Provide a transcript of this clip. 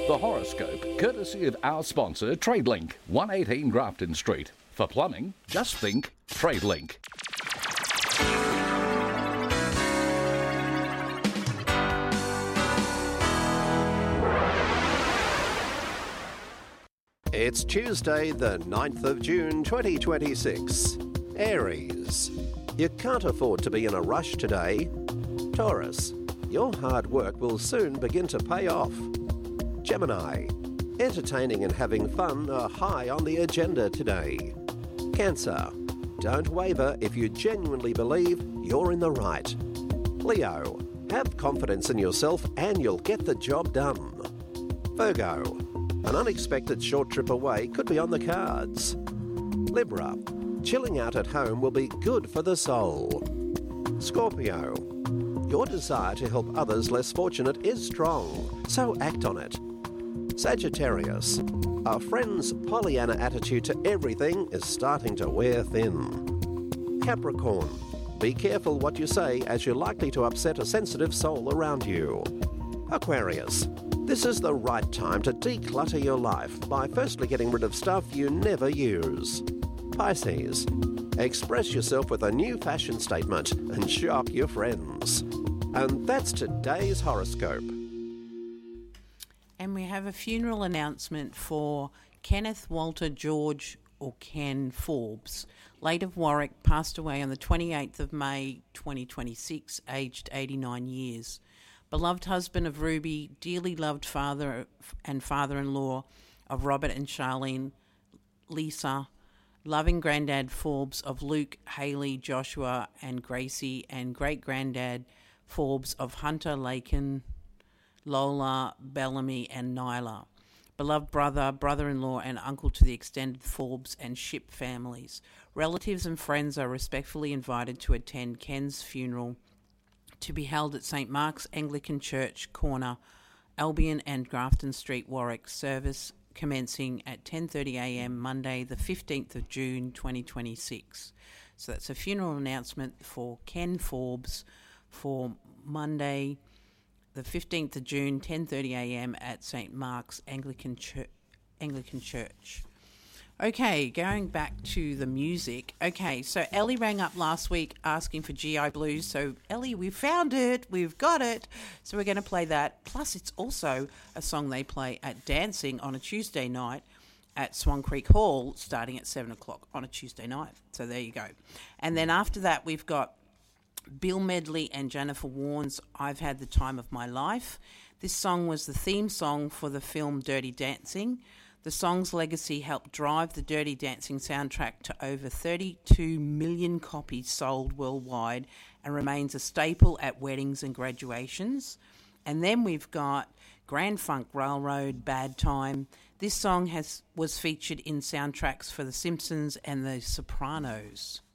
The horoscope, courtesy of our sponsor, TradeLink, 118 Grafton Street. For plumbing, just think TradeLink. It's Tuesday, the 9th of June 2026. Aries. You can't afford to be in a rush today. Taurus. Your hard work will soon begin to pay off. Gemini. Entertaining and having fun are high on the agenda today. Cancer. Don't waver if you genuinely believe you're in the right. Leo. Have confidence in yourself and you'll get the job done. Virgo. An unexpected short trip away could be on the cards. Libra. Chilling out at home will be good for the soul. Scorpio. Your desire to help others less fortunate is strong, so act on it. Sagittarius. A friend's Pollyanna attitude to everything is starting to wear thin. Capricorn. Be careful what you say as you're likely to upset a sensitive soul around you. Aquarius. This is the right time to declutter your life by firstly getting rid of stuff you never use. Pisces. Express yourself with a new fashion statement and shock your friends. And that's today's horoscope. And we have a funeral announcement for Kenneth Walter George, or Ken Forbes, late of Warwick, passed away on the 28th of May 2026, aged 89 years. Beloved husband of Ruby, dearly loved father and father-in-law of Robert and Charlene, Lisa, loving granddad Forbes of Luke, Haley, Joshua and Gracie, and great-granddad Forbes of Hunter, Lakin, Lola, Bellamy and Nyla. Beloved brother, brother-in-law and uncle to the extended Forbes and Ship families. Relatives and friends are respectfully invited to attend Ken's funeral, to be held at St. Mark's Anglican Church, corner Albion and Grafton Street, Warwick. Service commencing at 10:30am Monday the 15th of June 2026. So that's a funeral announcement for Ken Forbes for Monday the 15th of June, 10:30am at St. Mark's Anglican Church. Okay, going back to the music. Okay, so Ellie rang up last week asking for GI Blues. So, Ellie, we found it. We've got it. So we're going to play that. Plus, it's also a song they play at dancing on a Tuesday night at Swan Creek Hall, starting at 7 o'clock on a Tuesday night. So there you go. And then after that, we've got Bill Medley and Jennifer Warnes, I've Had the Time of My Life. This song was the theme song for the film Dirty Dancing. The song's legacy helped drive the Dirty Dancing soundtrack to over 32 million copies sold worldwide and remains a staple at weddings and graduations. And then we've got Grand Funk Railroad, Bad Time. This song was featured in soundtracks for The Simpsons and The Sopranos.